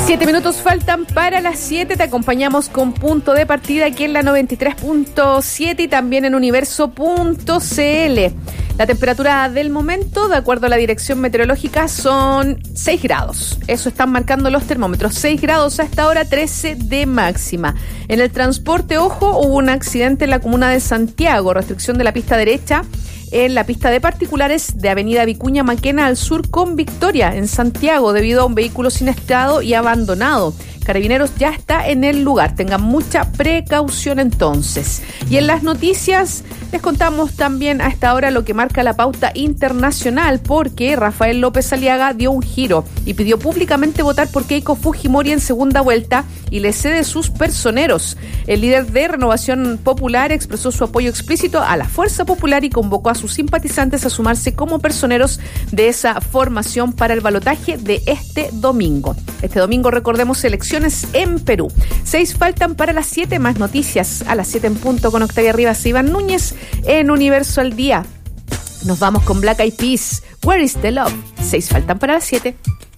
7 minutos faltan para las 7. Te acompañamos con Punto de Partida aquí en la 93.7 y también en universo.cl. La temperatura del momento, de acuerdo a la dirección meteorológica, son 6 grados. Eso están marcando los termómetros. 6 grados a esta hora, 13 de máxima. En el transporte, ojo, hubo un accidente en la comuna de Santiago. Restricción de la pista derecha en la pista de particulares de Avenida Vicuña Maquena al sur con Victoria, en Santiago, debido a un vehículo siniestrado y abandonado. Carabineros ya está en el lugar. Tengan mucha precaución entonces. Y en las noticias les contamos también a esta hora lo que marca la pauta internacional, porque Rafael López Aliaga dio un giro y pidió públicamente votar por Keiko Fujimori en segunda vuelta y le cede sus personeros. El líder de Renovación Popular expresó su apoyo explícito a la Fuerza Popular y convocó a sus simpatizantes a sumarse como personeros de esa formación para el balotaje de este domingo. Este domingo, recordemos, elecciones en Perú. 6 faltan para las 7, más noticias a las 7 en punto con Octavia Rivas e Iván Núñez en Universo al Día. Nos vamos con Black Eyed Peas, Where is the Love? 6 faltan para las 7.